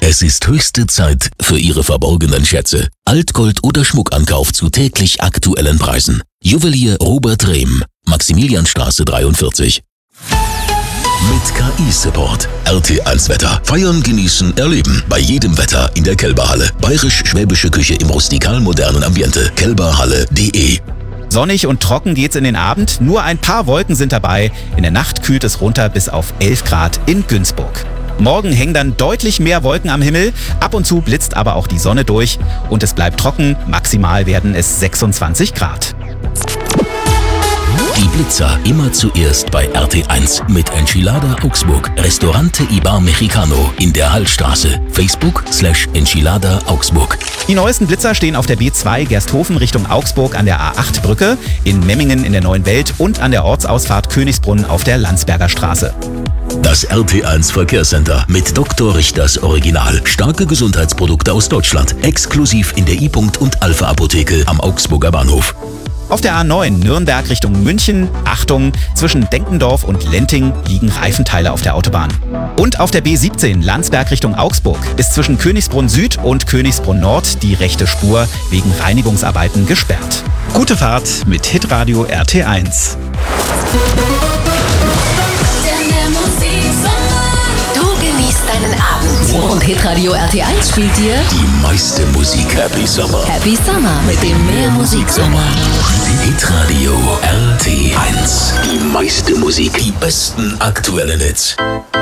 Es ist höchste Zeit für Ihre verborgenen Schätze. Altgold oder Schmuckankauf zu täglich aktuellen Preisen. Juwelier Robert Rehm, Maximilianstraße 43. Mit KI-Support. RT1 Wetter. Feiern, genießen, erleben. Bei jedem Wetter in der Kelberhalle. Bayerisch-schwäbische Küche im rustikal-modernen Ambiente. kelberhalle.de. Sonnig und trocken geht's in den Abend. Nur ein paar Wolken sind dabei. In der Nacht kühlt es runter bis auf 11 Grad in Günzburg. Morgen hängen dann deutlich mehr Wolken am Himmel. Ab und zu blitzt aber auch die Sonne durch. Und es bleibt trocken. Maximal werden es 26 Grad. Die Blitzer immer zuerst bei RT1 mit Enchilada Augsburg. Restaurante Ibar Mexicano in der Hallstraße. Facebook/Enchilada Augsburg. Die neuesten Blitzer stehen auf der B2 Gersthofen Richtung Augsburg an der A8-Brücke, in Memmingen in der Neuen Welt und an der Ortsausfahrt Königsbrunn auf der Landsberger Straße. Das RT1 Verkehrscenter mit Dr. Richters Original. Starke Gesundheitsprodukte aus Deutschland. Exklusiv in der I-Punkt und Alpha Apotheke am Augsburger Bahnhof. Auf der A9 Nürnberg Richtung München, Achtung, zwischen Denkendorf und Lenting liegen Reifenteile auf der Autobahn. Und auf der B17 Landsberg Richtung Augsburg ist zwischen Königsbrunn Süd und Königsbrunn Nord die rechte Spur wegen Reinigungsarbeiten gesperrt. Gute Fahrt mit Hitradio RT1. Deinen Abend. Und Hitradio RT1 spielt dir die meiste Musik. Happy Summer. Happy Summer mit dem Mehrmusiksommer. Hitradio RT1. Die meiste Musik. Die besten aktuellen Hits.